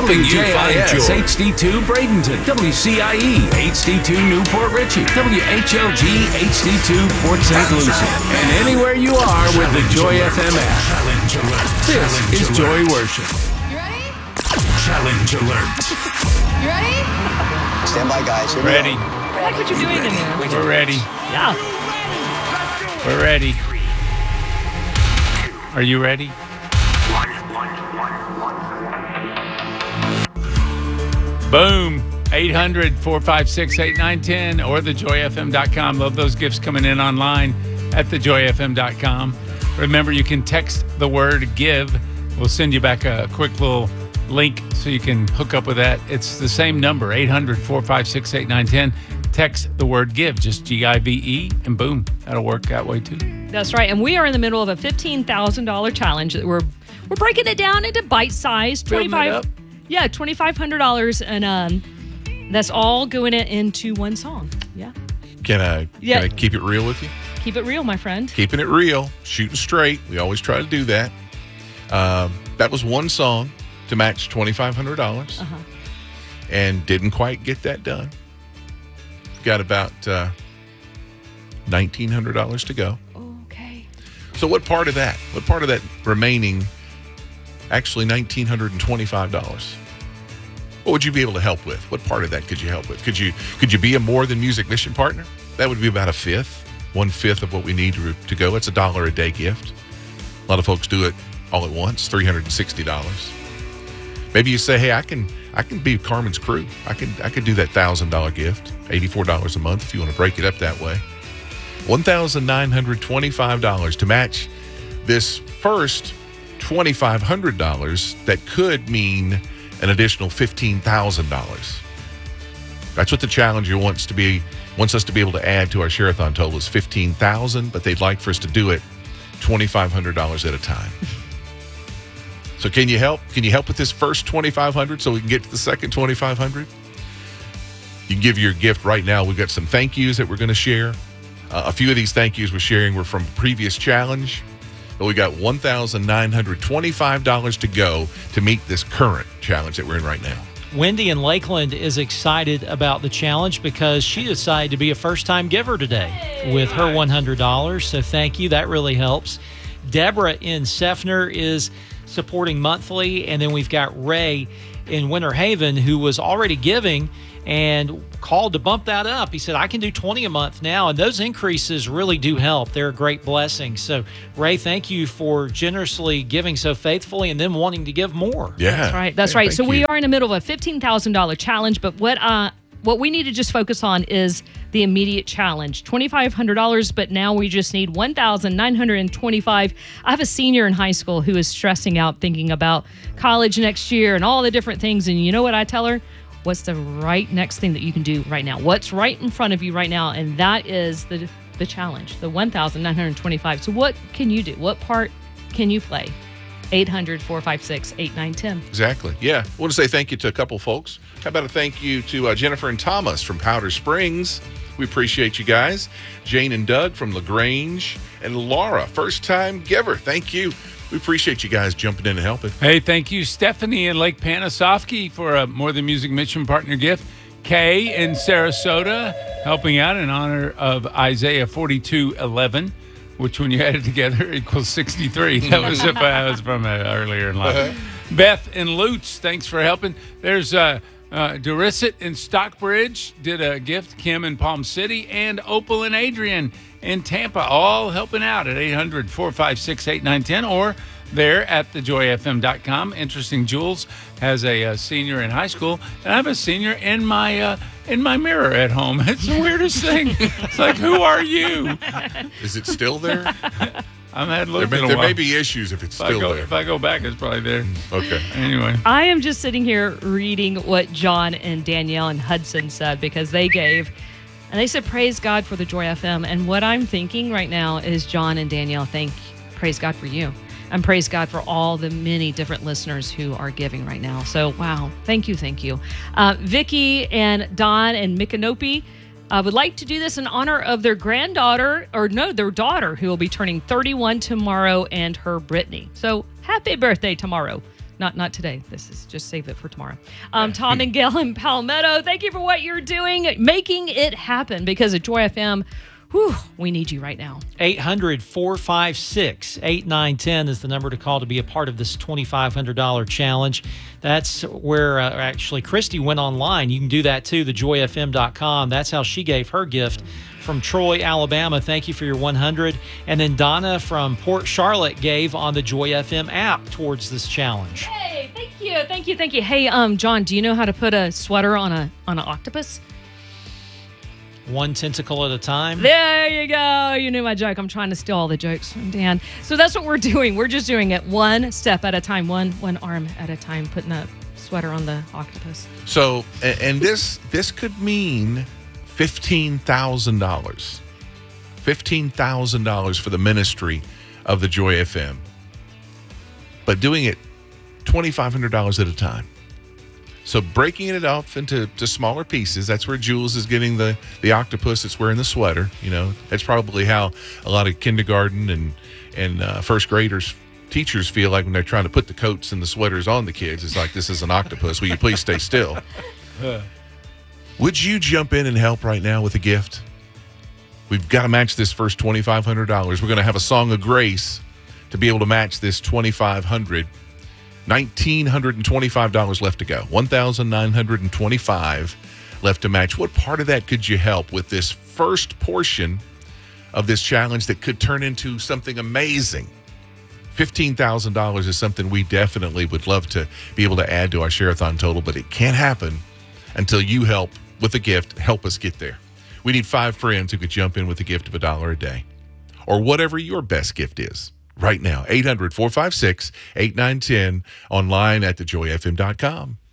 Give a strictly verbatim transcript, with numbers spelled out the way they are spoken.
helping you find joy. H D two Bradenton, W C I E H D two Newport Richie, W H L G H D two Port Saint Lucie, and anywhere you are with the Joy F M app. Challenge alert. This Challenge is alert. Joy Worship. You ready? Challenge alert. You ready? Stand by, guys. Here we Ready. go. I like what you're doing in there. We're ready. Yeah. We're ready. Are you ready? Boom. eight hundred, four five six, eight nine one zero or the joy f m dot com. Love those gifts coming in online at the joy f m dot com. Remember, you can text the word GIVE. We'll send you back a quick little link so you can hook up with that. It's the same number, eight hundred, four five six, eight nine one zero. Text the word GIVE, just G I V E, and boom, that'll work that way too. That's right. And we are in the middle of a fifteen thousand dollars challenge. We're we're breaking it down into bite size, Building it twenty-five up. Yeah, twenty-five hundred dollars, and um that's all going it into one song. Yeah. Can I, Yeah. can I keep it real with you? Keep it real, my friend. Keeping it real, shooting straight. We always try to do that. Um, that was one song to match twenty-five hundred dollars, Uh-huh. and didn't quite get that done. Got about uh, nineteen hundred dollars to go. Okay. So what part of that? What part of that remaining, actually one thousand nine hundred twenty-five dollars? What would you be able to help with? What part of that could you help with? Could you could you be a More Than Music mission partner? That would be about a fifth, one fifth of what we need to, to go. It's a dollar a day gift. A lot of folks do it all at once, three hundred sixty dollars. Maybe you say, hey, I can I can be Carmen's crew. I can I could do that one thousand dollars gift, eighty-four dollars a month if you want to break it up that way. one thousand nine hundred twenty-five dollars to match this first twenty-five hundred dollars that could mean an additional fifteen thousand dollars. That's what the challenger wants to be wants us to be able to add to our Share-a-thon total is fifteen thousand dollars, but they'd like for us to do it twenty-five hundred dollars at a time. So can you help? Can you help with this first twenty-five hundred dollars so we can get to the second twenty-five hundred dollars? You can give your gift right now. We've got some thank yous that we're going to share. Uh, a few of these thank yous we're sharing were from previous challenge. But we got one thousand nine hundred twenty-five dollars to go to meet this current challenge that we're in right now. Wendy in Lakeland is excited about the challenge because she decided to be a first-time giver today with her one hundred dollars. So thank you. That really helps. Deborah in Seffner is supporting monthly. And then we've got Ray in Winter Haven who was already giving and called to bump that up. He said, I can do twenty a month now. And those increases really do help. They're a great blessing. So, Ray, thank you for generously giving so faithfully and then wanting to give more. Yeah. That's right. That's Yeah, right. thank So we you. are in the middle of a fifteen thousand dollars challenge, but what uh what we need to just focus on is the immediate challenge. twenty-five hundred dollars, but now we just need one thousand nine hundred twenty-five dollars. I have a senior in high school who is stressing out thinking about college next year and all the different things, and you know what I tell her? What's the right next thing that you can do right now? What's right in front of you right now? And that is the the challenge, the one thousand nine hundred twenty-five dollars. So what can you do? What part can you play? eight hundred, four five six, eight nine one zero. Exactly. Yeah. I want to say thank you to a couple folks. How about a thank you to uh, Jennifer and Thomas from Powder Springs. We appreciate you guys. Jane and Doug from LaGrange. And Laura, first-time giver. Thank you. We appreciate you guys jumping in and helping. Hey, thank you, Stephanie in Lake Panasoffkee, for a More Than Music Mission Partner gift. Kay in Sarasota helping out in honor of Isaiah forty-two eleven, which when you add it together equals sixty-three. That was, if I was from uh, earlier in life. Uh-huh. Beth in Lutz, thanks for helping. There's uh, uh, Dorisset in Stockbridge, did a gift. Kim in Palm City, and Opal and Adrian in Tampa, all helping out at eight hundred, four five six, eight nine one zero or there at the joy f m dot com. Interesting Jules has a, uh senior in high school, and I have a senior in my uh, in my mirror at home. It's the weirdest thing. It's like, who are you? Is it still there? I've had a There, little may, bit of there while. may be issues if it's if I still go, there. If I go back, it's probably there. Okay. Anyway. I am just sitting here reading what John and Danielle and Hudson said because they gave, and they said, praise God for the Joy F M. And what I'm thinking right now is John and Danielle, thank, praise God for you. And praise God for all the many different listeners who are giving right now. So, wow. Thank you. Thank you. Uh, Vicky and Don and Micanopy uh, would like to do this in honor of their granddaughter, or no, their daughter, who will be turning thirty-one tomorrow, and her Brittany. So, happy birthday tomorrow Not not today. This is just save it for tomorrow. Um, Tom and Gail in Palmetto, thank you for what you're doing, making it happen. Because at Joy F M, whew, we need you right now. eight hundred, four five six, eight nine one zero is the number to call to be a part of this twenty-five hundred dollars challenge. That's where uh, actually Christy went online. You can do that too, the joy f m dot com. That's how she gave her gift from Troy, Alabama. Thank you for your one hundred. And then Donna from Port Charlotte gave on the Joy F M app towards this challenge. Hey, thank you, thank you, thank you. Hey, um, John, do you know how to put a sweater on a on an octopus? One tentacle at a time. There you go. You knew my joke. I'm trying to steal all the jokes from Dan. So that's what we're doing. We're just doing it one step at a time, one one arm at a time, putting a sweater on the octopus. So, and, and this this could mean fifteen thousand dollars. fifteen thousand dollars for the ministry of the Joy F M. But doing it twenty-five hundred dollars at a time. So breaking it off into to smaller pieces, that's where Jules is getting the, the octopus that's wearing the sweater. You know, that's probably how a lot of kindergarten and, and uh, first graders, teachers feel like when they're trying to put the coats and the sweaters on the kids. It's like, this is an octopus. Will you please stay still? Would you jump in and help right now with a gift? We've got to match this first twenty-five hundred dollars. We're going to have a song of grace to be able to match this twenty-five hundred dollars. one thousand nine hundred twenty-five dollars left to go. one thousand nine hundred twenty-five dollars left to match. What part of that could you help with this first portion of this challenge that could turn into something amazing? fifteen thousand dollars is something we definitely would love to be able to add to our Share-a-thon total, but it can't happen until you help with a gift. Help us get there. We need five friends who could jump in with a gift of a dollar a day or whatever your best gift is. Right now, eight hundred, four five six, eight nine one zero, online at the joy f m dot com.